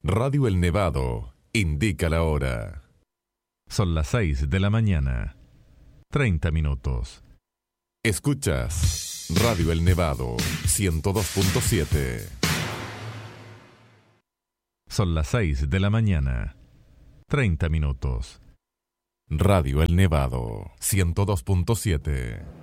Radio El Nevado indica la hora. Son las 6 de la mañana. 30 minutos. Escuchas Radio El Nevado 102.7. Son las 6 de la mañana. 30 minutos. Radio El Nevado 102.7.